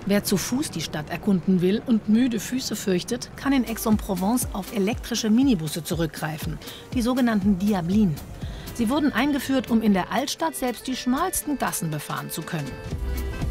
Wer zu Fuß die Stadt erkunden will und müde Füße fürchtet, kann in Aix-en-Provence auf elektrische Minibusse zurückgreifen, die sogenannten Diablines. Sie wurden eingeführt, um in der Altstadt selbst die schmalsten Gassen befahren zu können.